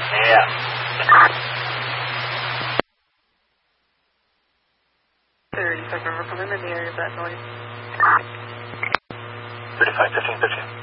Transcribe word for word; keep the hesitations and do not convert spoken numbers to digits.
Yeah. thirty-five, remember, come in the area of that noise. thirty-five, fifteen, fifteen.